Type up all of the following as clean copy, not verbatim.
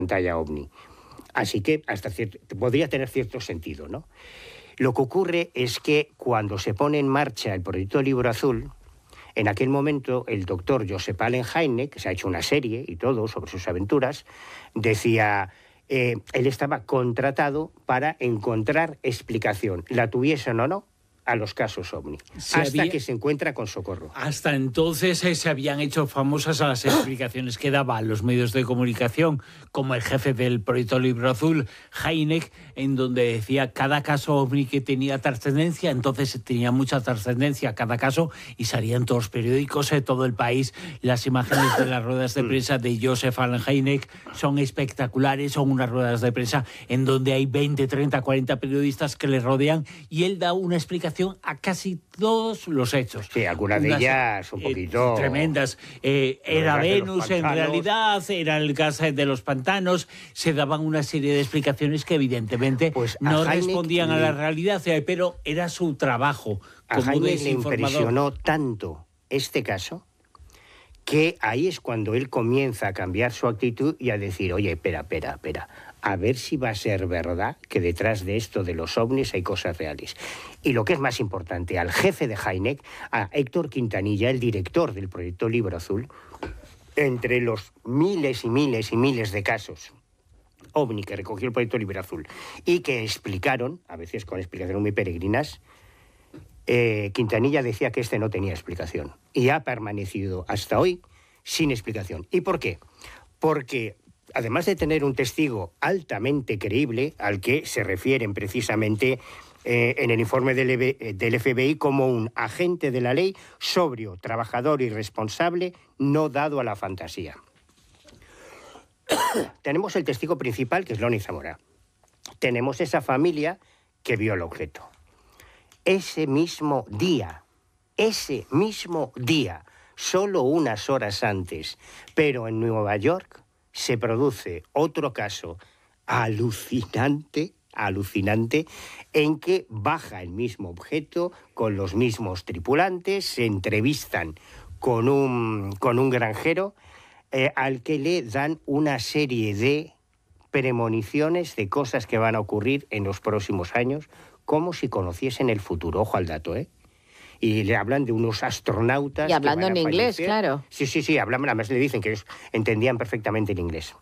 pantalla ovni. Así que podría tener cierto sentido, ¿no? Lo que ocurre es que cuando se pone en marcha el proyecto Libro Azul, en aquel momento el doctor Joseph Allen Hynek, que se ha hecho una serie y todo sobre sus aventuras, decía, él estaba contratado para encontrar explicación, la tuviesen o no, a los casos OVNI, que se encuentra con socorro. Hasta entonces se habían hecho famosas las explicaciones que daban los medios de comunicación, como el jefe del proyecto Libro Azul, Hynek, en donde decía cada caso OVNI que tenía trascendencia, entonces tenía mucha trascendencia cada caso, y salían todos los periódicos de todo el país. Las imágenes de las ruedas de prensa de Joseph Allen Hynek son espectaculares, son unas ruedas de prensa en donde hay 20, 30, 40 periodistas que le rodean, y él da una explicación a casi todos los hechos. Sí, algunas de ellas un poquito... tremendas. Era Venus, en realidad, era el gas de los pantanos. Se daban una serie de explicaciones que evidentemente no respondían a la realidad, pero era su trabajo. A Hynek le impresionó tanto este caso que ahí es cuando él comienza a cambiar su actitud y a decir, oye, espera, a ver si va a ser verdad que detrás de esto de los ovnis hay cosas reales. Y lo que es más importante, al jefe de Hynek, a Héctor Quintanilla, el director del proyecto Libro Azul, entre los miles y miles y miles de casos ovni que recogió el proyecto Libro Azul y que explicaron, a veces con explicaciones muy peregrinas, Quintanilla decía que este no tenía explicación y ha permanecido hasta hoy sin explicación. ¿Y por qué? Porque además de tener un testigo altamente creíble, al que se refieren precisamente en el informe del FBI como un agente de la ley, sobrio, trabajador y responsable, no dado a la fantasía. Tenemos el testigo principal, que es Loni Zamora. Tenemos esa familia que vio el objeto. Ese mismo día, solo unas horas antes, pero en Nueva York, se produce otro caso alucinante, en que baja el mismo objeto con los mismos tripulantes, se entrevistan con un granjero al que le dan una serie de premoniciones de cosas que van a ocurrir en los próximos años, como si conociesen el futuro. Ojo al dato, ¿eh? Y le hablan de unos astronautas... Y hablando en inglés, claro. Sí, hablan, además le dicen que ellos entendían perfectamente el inglés.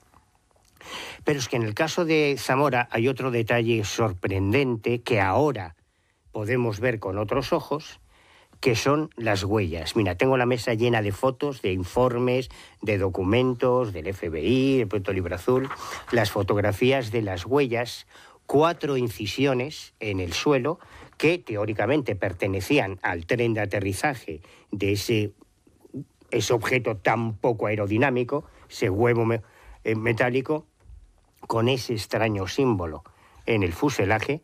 Pero es que en el caso de Zamora hay otro detalle sorprendente que ahora podemos ver con otros ojos, que son las huellas. Mira, tengo la mesa llena de fotos, de informes, de documentos del FBI, del Proyecto Libro Azul, las fotografías de las huellas, 4 incisiones en el suelo que teóricamente pertenecían al tren de aterrizaje de ese objeto tan poco aerodinámico, ese huevo metálico, con ese extraño símbolo en el fuselaje,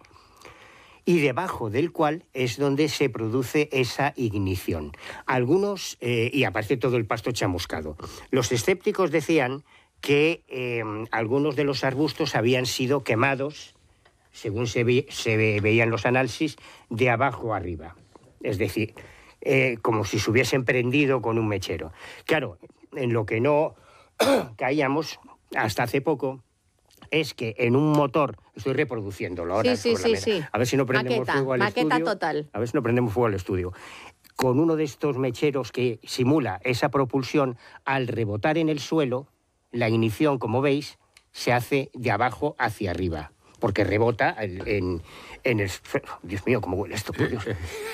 y debajo del cual es donde se produce esa ignición. Algunos, y aparte todo el pasto chamuscado, los escépticos decían que algunos de los arbustos habían sido quemados, según se veían los análisis, de abajo arriba. Es decir, como si se hubiesen prendido con un mechero. Claro, en lo que no caíamos hasta hace poco es que en un motor, estoy reproduciéndolo ahora, sí. A ver si no prendemos fuego al estudio. Maqueta total. A ver si no prendemos fuego al estudio. Con uno de estos mecheros que simula esa propulsión, al rebotar en el suelo, la ignición, como veis, se hace de abajo hacia arriba, porque rebota en el... Dios mío, cómo huele esto, por Dios.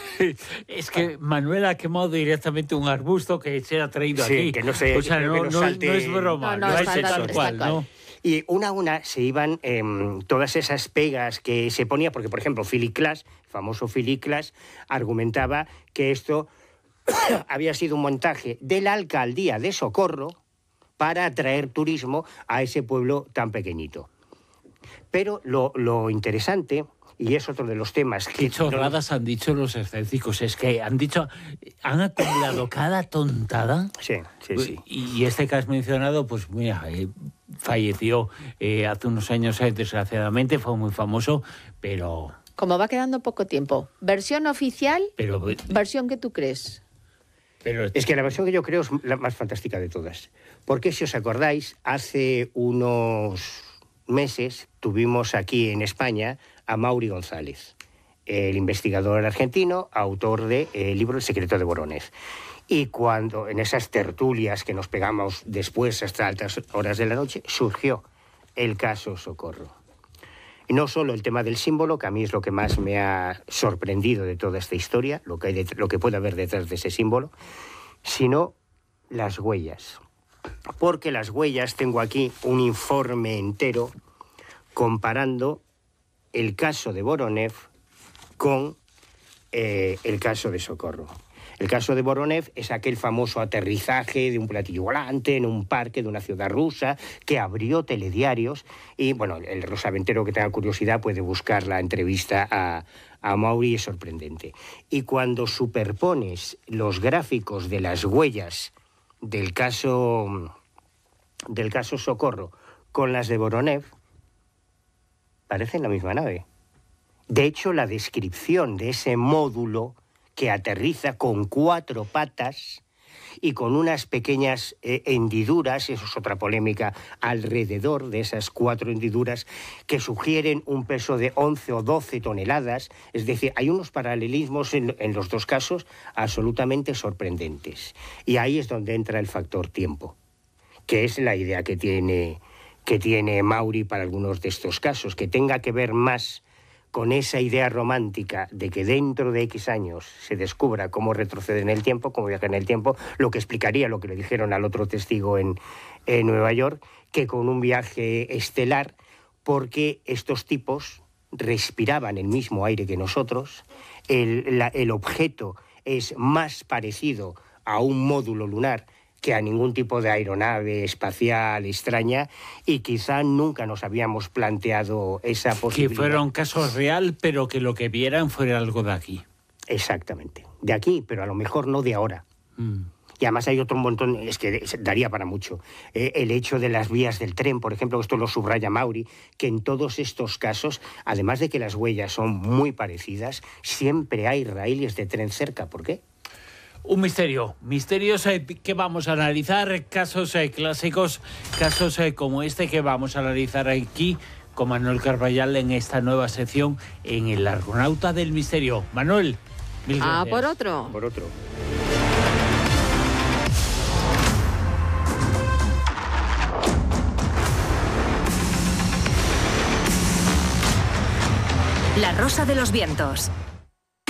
Es que Manuel ha quemado directamente un arbusto que se ha traído aquí. Que no se, o sea, no es broma, no es tal cual, ¿no? Y una a una se iban todas esas pegas que se ponía, porque, por ejemplo, Philip Glass, el famoso Philip Glass, argumentaba que esto había sido un montaje de la alcaldía de Socorro para atraer turismo a ese pueblo tan pequeñito. Pero lo interesante, y es otro de los temas que... Qué chorradas han dicho los escépticos, es que han acumulado cada tontada. Sí. Y este que has mencionado, pues mira, falleció hace unos años, desgraciadamente, fue muy famoso, pero... Como va quedando poco tiempo, ¿versión oficial? Versión que tú crees. Pero es que la versión que yo creo es la más fantástica de todas. Porque si os acordáis, hace unos meses tuvimos aquí en España a Mauri González, el investigador argentino, autor del libro El secreto de Voronezh. Y cuando en esas tertulias que nos pegamos después hasta altas horas de la noche, surgió el caso Socorro. Y no solo el tema del símbolo, que a mí es lo que más me ha sorprendido de toda esta historia, lo que puede haber detrás de ese símbolo, sino las huellas. Porque las huellas, tengo aquí un informe entero comparando el caso de Voronezh con el caso de Socorro. El caso de Voronezh es aquel famoso aterrizaje de un platillo volante en un parque de una ciudad rusa que abrió telediarios y, bueno, el rosaventero que tenga curiosidad puede buscar la entrevista a Mauri, es sorprendente. Y cuando superpones los gráficos de las huellas del caso Socorro con las de Voronezh, parecen la misma nave. De hecho, la descripción de ese módulo que aterriza con 4 patas y con unas pequeñas hendiduras, eso es otra polémica, alrededor de esas 4 hendiduras que sugieren un peso de 11 o 12 toneladas. Es decir, hay unos paralelismos en los dos casos absolutamente sorprendentes. Y ahí es donde entra el factor tiempo, que es la idea que tiene Mauri para algunos de estos casos, que tenga que ver más con esa idea romántica de que dentro de X años se descubra cómo retroceder en el tiempo, cómo viajar en el tiempo, lo que explicaría lo que le dijeron al otro testigo en Nueva York, que con un viaje estelar, porque estos tipos respiraban el mismo aire que nosotros, el objeto es más parecido a un módulo lunar que a ningún tipo de aeronave espacial extraña, y quizá nunca nos habíamos planteado esa posibilidad. Que fuera un caso real, pero que lo que vieran fuera algo de aquí. Exactamente, de aquí, pero a lo mejor no de ahora. Y además hay otro montón, es que daría para mucho. El hecho de las vías del tren, por ejemplo, esto lo subraya Mauri, que en todos estos casos, además de que las huellas son muy parecidas, siempre hay raíles de tren cerca. ¿Por qué? Un misterio, misterios que vamos a analizar, casos clásicos, casos como este que vamos a analizar aquí con Manuel Carballal en esta nueva sección en El Argonauta del Misterio. Manuel, mil gracias. Por otro. Por otro. La Rosa de los Vientos.